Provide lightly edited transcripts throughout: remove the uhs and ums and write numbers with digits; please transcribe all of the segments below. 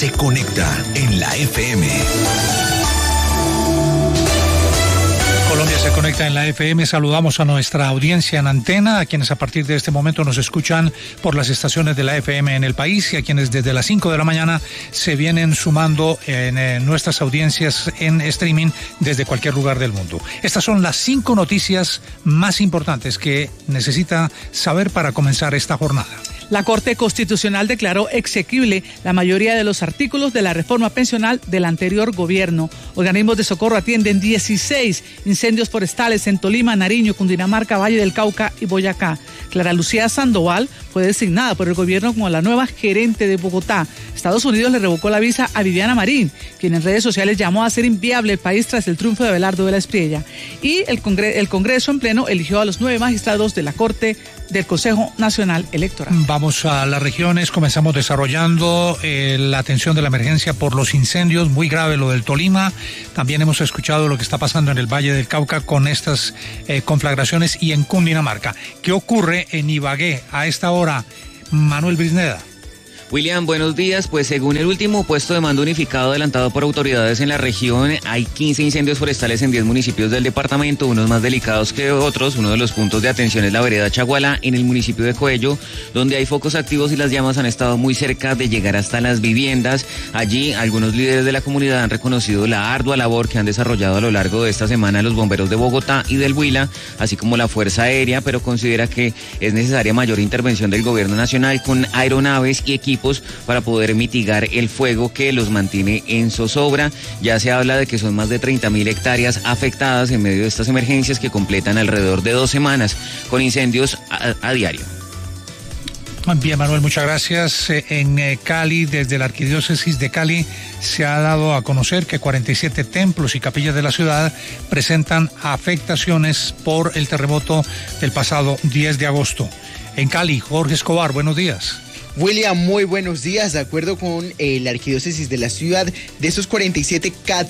se conecta en la FM. Colombia se conecta en la FM. Saludamos a nuestra audiencia en antena, a quienes a partir de este momento nos escuchan por las estaciones de la FM en el país y a quienes desde las 5 de la mañana se vienen sumando en nuestras audiencias en streaming desde cualquier lugar del mundo. Estas son las 5 noticias más importantes que necesita saber para comenzar esta jornada. La Corte Constitucional declaró exequible la mayoría de los artículos de la reforma pensional del anterior gobierno. Organismos de socorro atienden 16 incendios forestales en Tolima, Nariño, Cundinamarca, Valle del Cauca y Boyacá. Clara Lucía Sandoval fue designada por el gobierno como la nueva gerente de Bogotá. Estados Unidos le revocó la visa a Viviana Marín, quien en redes sociales llamó a hacer inviable el país tras el triunfo de Abelardo de la Espriella. Y el Congreso en pleno eligió a los 9 magistrados de la Corte del Consejo Nacional Electoral. Vamos a las regiones, comenzamos desarrollando la atención de la emergencia por los incendios, muy grave lo del Tolima. También hemos escuchado lo que está pasando en el Valle del Cauca con estas conflagraciones y en Cundinamarca. ¿Qué ocurre en Ibagué a esta hora? Manuel Brisneda. William, buenos días. Pues según el último puesto de mando unificado adelantado por autoridades en la región, hay 15 incendios forestales en 10 municipios del departamento, unos más delicados que otros. Uno de los puntos de atención es la vereda Chagualá, en el municipio de Coello, donde hay focos activos y las llamas han estado muy cerca de llegar hasta las viviendas. Allí, algunos líderes de la comunidad han reconocido la ardua labor que han desarrollado a lo largo de esta semana los bomberos de Bogotá y del Huila, así como la Fuerza Aérea, pero considera que es necesaria mayor intervención del gobierno nacional con aeronaves y equipos para poder mitigar el fuego que los mantiene en zozobra. Ya se habla de que son más de 30.000 hectáreas afectadas en medio de estas emergencias que completan alrededor de 2 semanas con incendios a diario. Bien, Manuel, muchas gracias. En Cali, desde la Arquidiócesis de Cali, se ha dado a conocer que 47 templos y capillas de la ciudad presentan afectaciones por el terremoto del pasado 10 de agosto. En Cali, Jorge Escobar, buenos días. William, muy buenos días. De acuerdo con la arquidiócesis de la ciudad, de esos 47,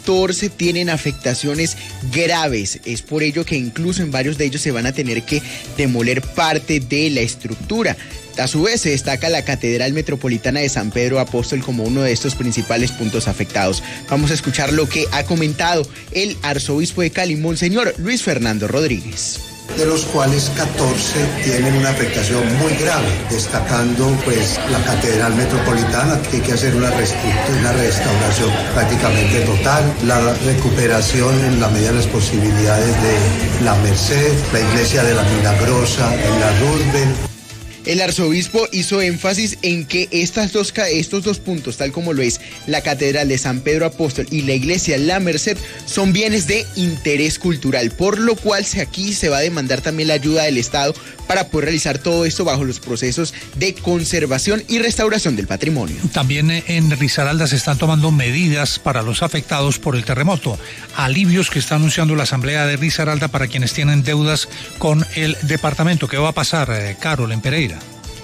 14 tienen afectaciones graves. Es por ello que incluso en varios de ellos se van a tener que demoler parte de la estructura. A su vez, se destaca la Catedral Metropolitana de San Pedro Apóstol como uno de estos principales puntos afectados. Vamos a escuchar lo que ha comentado el arzobispo de Cali, Monseñor Luis Fernando Rodríguez. De los cuales 14 tienen una afectación muy grave, destacando pues la Catedral Metropolitana, que hay que hacer una restauración prácticamente total, la recuperación en la medida de las posibilidades de la Merced, la Iglesia de la Milagrosa, en la Roosevelt. El arzobispo hizo énfasis en que estos dos puntos, tal como lo es la Catedral de San Pedro Apóstol y la Iglesia La Merced, son bienes de interés cultural, por lo cual aquí se va a demandar también la ayuda del Estado para poder realizar todo esto bajo los procesos de conservación y restauración del patrimonio. También en Risaralda se están tomando medidas para los afectados por el terremoto, alivios que está anunciando la Asamblea de Risaralda para quienes tienen deudas con el departamento. ¿Qué va a pasar, Carol, en Pereira?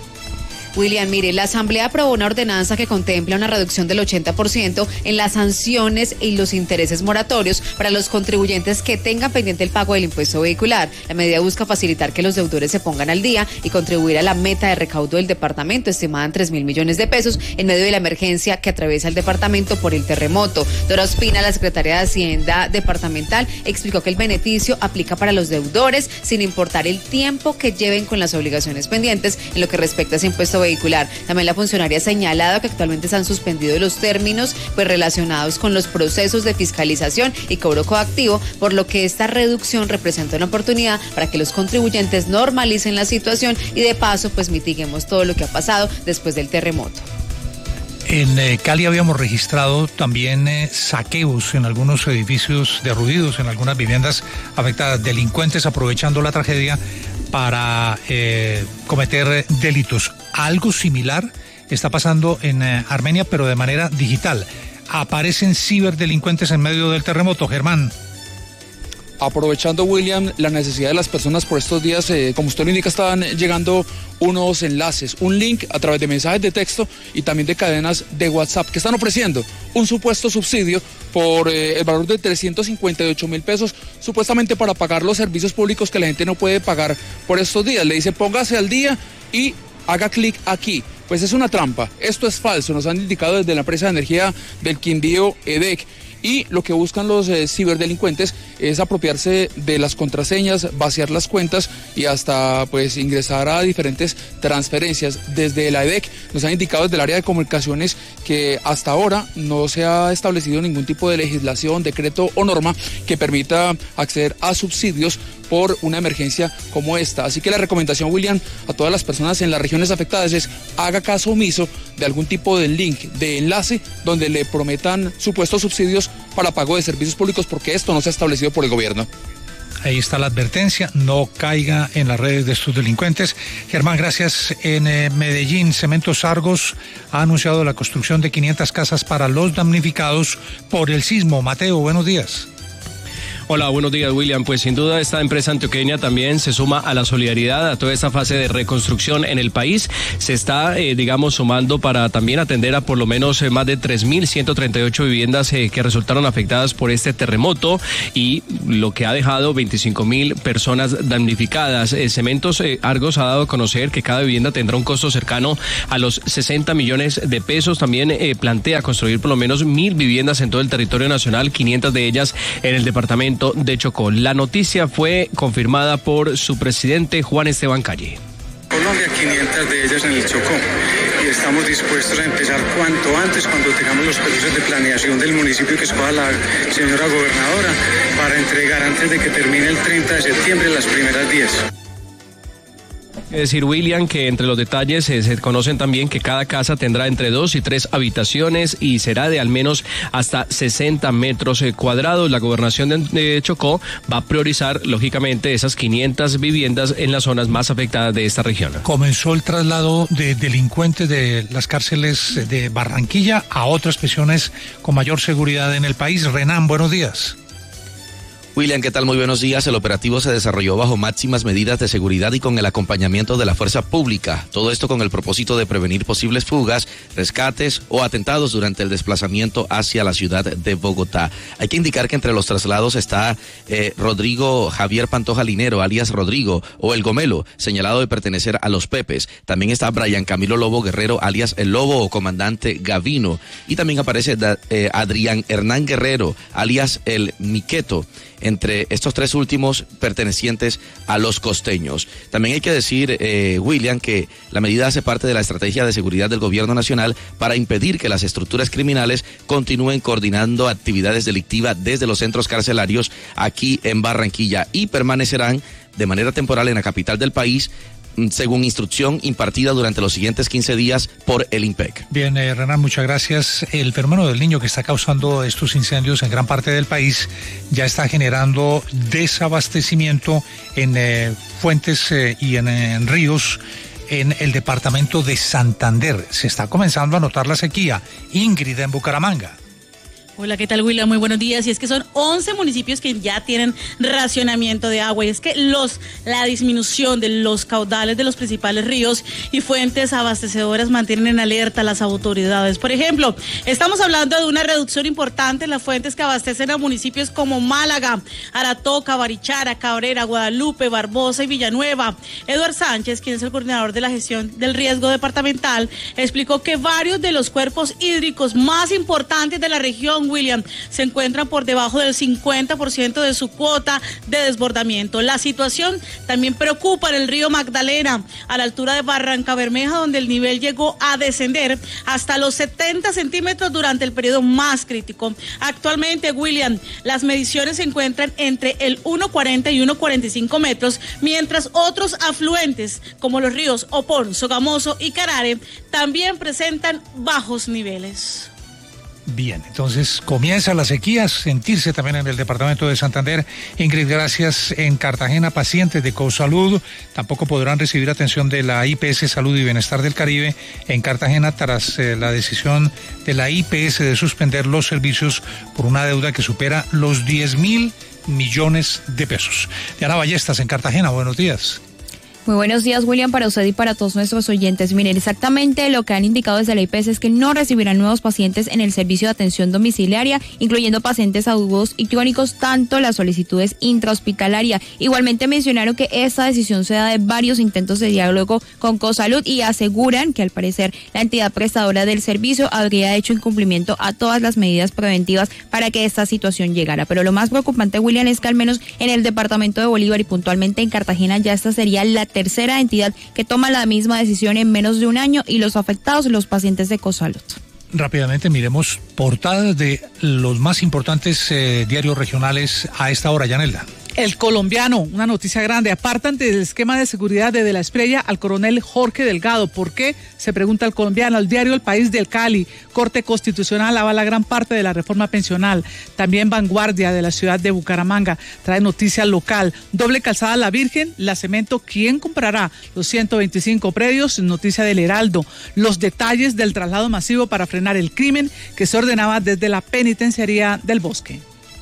William, mire, la Asamblea aprobó una ordenanza que contempla una reducción del 80% en las sanciones y los intereses moratorios para los contribuyentes que tengan pendiente el pago del impuesto vehicular. La medida busca facilitar que los deudores se pongan al día y contribuir a la meta de recaudo del departamento, estimada en 3.000 millones de pesos, en medio de la emergencia que atraviesa el departamento por el terremoto. Dora Ospina, la secretaria de Hacienda departamental, explicó que el beneficio aplica para los deudores sin importar el tiempo que lleven con las obligaciones pendientes en lo que respecta a ese impuesto vehicular. También la funcionaria ha señalado que actualmente se han suspendido los términos relacionados con los procesos de fiscalización y cobro coactivo, por lo que esta reducción representa una oportunidad para que los contribuyentes normalicen la situación y de paso mitiguemos todo lo que ha pasado después del terremoto. En Cali habíamos registrado también saqueos en algunos edificios derruidos, en algunas viviendas afectadas, delincuentes aprovechando la tragedia para cometer delitos. Algo similar está pasando en Armenia, pero de manera digital. Aparecen ciberdelincuentes en medio del terremoto. Germán. Aprovechando, William, la necesidad de las personas por estos días, como usted lo indica, estaban llegando unos enlaces, un link a través de mensajes de texto y también de cadenas de WhatsApp que están ofreciendo un supuesto subsidio por el valor de 358.000 pesos, supuestamente para pagar los servicios públicos que la gente no puede pagar por estos días. Le dice, póngase al día y haga clic aquí. Pues es una trampa, esto es falso, nos han indicado desde la empresa de energía del Quindío, EDEC. Y lo que buscan los ciberdelincuentes es apropiarse de las contraseñas, vaciar las cuentas y hasta pues ingresar a diferentes transferencias. Desde la EDEC nos han indicado desde el área de comunicaciones que hasta ahora no se ha establecido ningún tipo de legislación, decreto o norma que permita acceder a subsidios por una emergencia como esta. Así que la recomendación, William, a todas las personas en las regiones afectadas es haga caso omiso de algún tipo de link, de enlace, donde le prometan supuestos subsidios para pago de servicios públicos, porque esto no se ha establecido por el gobierno. Ahí está la advertencia, no caiga en las redes de estos delincuentes. Germán, gracias. En Medellín, Cementos Argos ha anunciado la construcción de 500 casas para los damnificados por el sismo. Mateo, buenos días. Hola, buenos días, William. Pues sin duda esta empresa antioqueña también se suma a la solidaridad, a toda esta fase de reconstrucción en el país. Se está, sumando para también atender a por lo menos más de 3.138 viviendas que resultaron afectadas por este terremoto y lo que ha dejado 25.000 personas damnificadas. Cementos Argos ha dado a conocer que cada vivienda tendrá un costo cercano a los 60 millones de pesos. También plantea construir por lo menos 1.000 viviendas en todo el territorio nacional, 500 de ellas en el departamento de Chocó. La noticia fue confirmada por su presidente Juan Esteban Calle. Colombia, 500 de ellas en el Chocó, y estamos dispuestos a empezar cuanto antes, cuando tengamos los procesos de planeación del municipio que escoja la señora gobernadora, para entregar antes de que termine el 30 de septiembre las primeras 10. Es decir, William, que entre los detalles se conocen también que cada casa tendrá entre 2 y 3 habitaciones y será de al menos hasta 60 metros cuadrados. La gobernación de Chocó va a priorizar, lógicamente, esas 500 viviendas en las zonas más afectadas de esta región. Comenzó el traslado de delincuentes de las cárceles de Barranquilla a otras prisiones con mayor seguridad en el país. Renan, buenos días. William, ¿qué tal? Muy buenos días. El operativo se desarrolló bajo máximas medidas de seguridad y con el acompañamiento de la fuerza pública. Todo esto con el propósito de prevenir posibles fugas, rescates o atentados durante el desplazamiento hacia la ciudad de Bogotá. Hay que indicar que entre los traslados está Rodrigo Javier Pantoja Linero, alias Rodrigo, o El Gomelo, señalado de pertenecer a los Pepes. También está Brian Camilo Lobo Guerrero, alias El Lobo o comandante Gavino. Y también aparece Adrián Hernán Guerrero, alias El Miqueto, entre estos tres últimos pertenecientes a los costeños. También hay que decir, William, que la medida hace parte de la estrategia de seguridad del gobierno nacional para impedir que las estructuras criminales continúen coordinando actividades delictivas desde los centros carcelarios aquí en Barranquilla y permanecerán de manera temporal en la capital del país, según instrucción impartida durante los siguientes 15 días por el IMPEC. Bien, Renan, muchas gracias. El fenómeno del Niño que está causando estos incendios en gran parte del país ya está generando desabastecimiento en fuentes y en ríos en el departamento de Santander. Se está comenzando a notar la sequía. Ingrid, en Bucaramanga. Hola, ¿qué tal, William? Muy buenos días. Y es que son 11 municipios que ya tienen racionamiento de agua. Y es que la disminución de los caudales de los principales ríos y fuentes abastecedoras mantienen en alerta a las autoridades. Por ejemplo, estamos hablando de una reducción importante en las fuentes que abastecen a municipios como Málaga, Aratoca, Barichara, Cabrera, Guadalupe, Barbosa y Villanueva. Eduard Sánchez, quien es el coordinador de la gestión del riesgo departamental, explicó que varios de los cuerpos hídricos más importantes de la región, William, se encuentran por debajo del 50% de su cuota de desbordamiento. La situación también preocupa en el río Magdalena, a la altura de Barranca Bermeja, donde el nivel llegó a descender hasta los 70 centímetros durante el periodo más crítico. Actualmente, William, las mediciones se encuentran entre el 1,40 y 1,45 metros, mientras otros afluentes, como los ríos Opón, Sogamoso y Carare, también presentan bajos niveles. Bien, entonces comienza la sequía a sentirse también en el departamento de Santander. Ingrid, gracias. En Cartagena, pacientes de COSALUD tampoco podrán recibir atención de la IPS Salud y Bienestar del Caribe en Cartagena tras la decisión de la IPS de suspender los servicios por una deuda que supera los 10.000 millones de pesos. Diana Ballestas, en Cartagena, buenos días. Muy buenos días, William, para usted y para todos nuestros oyentes. Miren, exactamente lo que han indicado desde la IPS es que no recibirán nuevos pacientes en el servicio de atención domiciliaria, incluyendo pacientes agudos y crónicos, tanto las solicitudes intrahospitalaria. Igualmente mencionaron que esta decisión se da de varios intentos de diálogo con Cosalud y aseguran que al parecer la entidad prestadora del servicio habría hecho incumplimiento a todas las medidas preventivas para que esta situación llegara. Pero lo más preocupante, William, es que al menos en el departamento de Bolívar y puntualmente en Cartagena ya esta sería la tercera entidad que toma la misma decisión en menos de un año, y los afectados, los pacientes de Cosalud. Rápidamente miremos portadas de los más importantes diarios regionales a esta hora, Yanelda. El Colombiano, una noticia grande, apartan del esquema de seguridad de De la Espriella al coronel Jorge Delgado. ¿Por qué? Se pregunta el Colombiano. El diario El País del Cali, Corte Constitucional avala gran parte de la reforma pensional. También Vanguardia de la ciudad de Bucaramanga trae noticia local. Doble calzada La Virgen, la Cemento, ¿quién comprará los 125 predios? Noticia del Heraldo. Los detalles del traslado masivo para frenar el crimen que se ordenaba desde la penitenciaría del Bosque.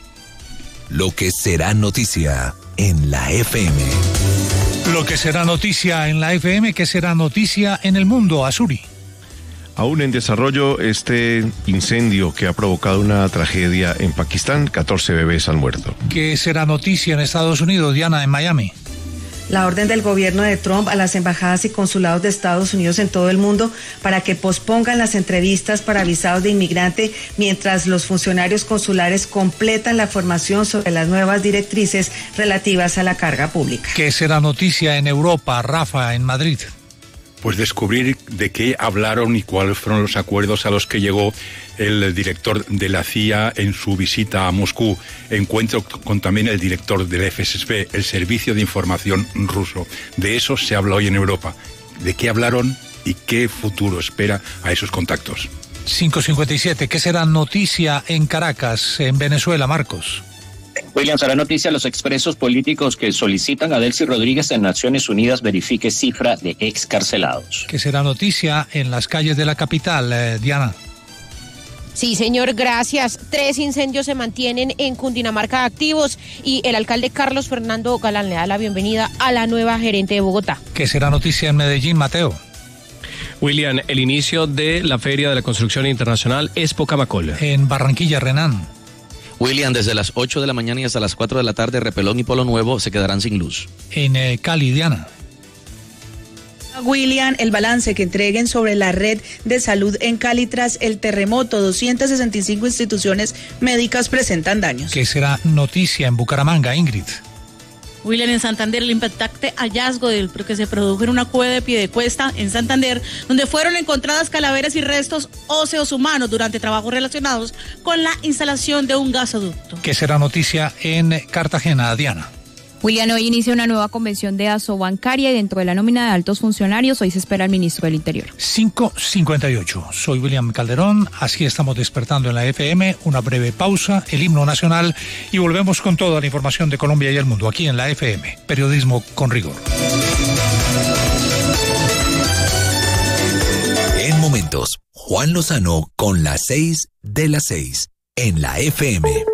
Lo que será noticia en la FM. Lo que será noticia en la FM, que será noticia en el mundo, Azuri. Aún en desarrollo este incendio que ha provocado una tragedia en Pakistán, 14 bebés han muerto. ¿Qué será noticia en Estados Unidos, Diana, en Miami? La orden del gobierno de Trump a las embajadas y consulados de Estados Unidos en todo el mundo para que pospongan las entrevistas para visados de inmigrante mientras los funcionarios consulares completan la formación sobre las nuevas directrices relativas a la carga pública. ¿Qué será noticia en Europa, Rafa, en Madrid? Pues descubrir de qué hablaron y cuáles fueron los acuerdos a los que llegó el director de la CIA en su visita a Moscú. Encuentro con también el director del FSB, el Servicio de Información ruso. De eso se habla hoy en Europa. ¿De qué hablaron y qué futuro espera a esos contactos? 5:57. ¿Qué será noticia en Caracas, en Venezuela, Marcos? William, será noticia los expresos políticos que solicitan a Delcy Rodríguez en Naciones Unidas verifique cifra de excarcelados. ¿Qué será noticia en las calles de la capital, Diana? Sí, señor, gracias. 3 incendios se mantienen en Cundinamarca activos y el alcalde Carlos Fernando Galán le da la bienvenida a la nueva gerente de Bogotá. ¿Qué será noticia en Medellín, Mateo? William, el inicio de la Feria de la Construcción Internacional Expo Camacol. En Barranquilla, Renan. William, desde las 8 de la mañana y hasta las 4 de la tarde, Repelón y Polo Nuevo se quedarán sin luz. En Cali, Diana. William, el balance que entreguen sobre la red de salud en Cali tras el terremoto, 265 instituciones médicas presentan daños. ¿Qué será noticia en Bucaramanga, Ingrid? William, en Santander, el impactante hallazgo del que se produjo en una cueva de Piedecuesta, en Santander, donde fueron encontradas calaveras y restos óseos humanos durante trabajos relacionados con la instalación de un gasoducto. ¿Qué será noticia en Cartagena, Diana? William, hoy inicia una nueva convención de Asobancaria y dentro de la nómina de altos funcionarios hoy se espera el ministro del Interior. 5:58. Soy William Calderón, así estamos despertando en la FM, una breve pausa, el himno nacional y volvemos con toda la información de Colombia y el mundo aquí en la FM. Periodismo con rigor. En momentos, Juan Lozano con las 6 de las 6 en la FM.